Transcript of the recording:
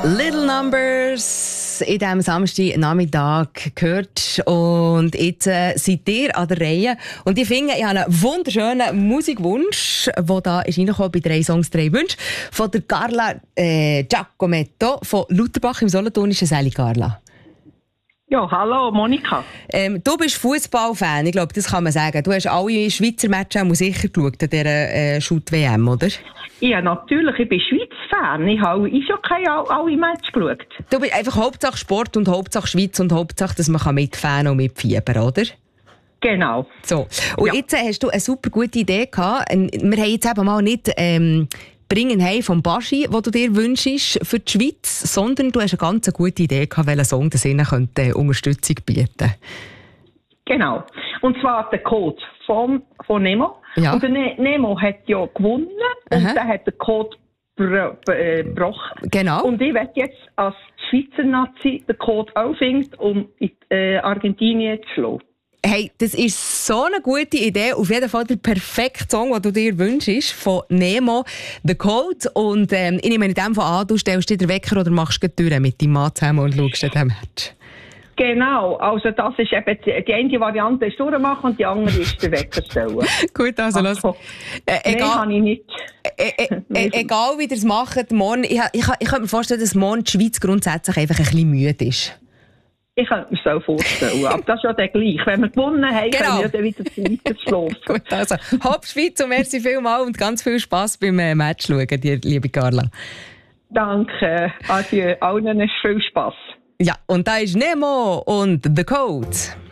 Little Numbers in diesem Samstagnachmittag gehört. Und jetzt seid ihr an der Reihe. Und ich finde, ich habe einen wunderschönen Musikwunsch, der da ist reingekommen bei 3 Songs, 3 Wünsche, von der Carla Giacometto von Lutherbach im Solothurnischen. Sali Carla. Ja, hallo Monika. Du bist Fußballfan, ich glaube, das kann man sagen. Du hast alle Schweizer Matches auch sicher geschaut an dieser Shoot-WM, oder? Ja, natürlich, ich bin Schweiz-Fan. Ich habe schon alle Matches geschaut. Du bist einfach Hauptsache Sport und Hauptsache Schweiz und Hauptsache, dass man mitfahren und mitfiebern, oder? Genau. So. Und jetzt hast du eine super gute Idee gehabt. Wir haben jetzt eben mal nicht «Bringen heim» vom Baschi, den du dir wünschst für die Schweiz, sondern du hast eine ganz gute Idee gehabt, welcher Song das ihnen könnte Unterstützung bieten. Genau. Und zwar der Code von Nemo. Ja. Und der Nemo hat ja gewonnen und der hat den Code gebrochen. Genau. Und ich werde jetzt als Schweizer Nazi den Code auffinden, um in Argentinien zu schlagen. Hey, das ist so eine gute Idee. Auf jeden Fall der perfekte Song, den du dir wünschst, von Nemo, «The Code». Und ich nehme in dem Fall an, du stellst dir den Wecker oder machst die Tür mit deinem Mann zusammen und schaust dir den Match. Genau, also das ist eben die eine Variante, ist durchmachen und die andere ist der Wecker stellen. Gut, also los. Nein, kann ich nicht. Egal wie ihr es macht, morgen, ich könnte mir vorstellen, dass morgen die Schweiz grundsätzlich einfach ein bisschen müde ist. Ich könnte mir so vorstellen, aber das ist ja dann gleich. Wenn wir gewonnen haben, können wir dann wieder weiter schlafen. Gut, also, Hopp Schweiz und merci vielmals und ganz viel Spass beim Match schauen, dir, liebe Carla. Danke, adieu, allen viel Spass. Ja, und da ist Nemo und «The Code».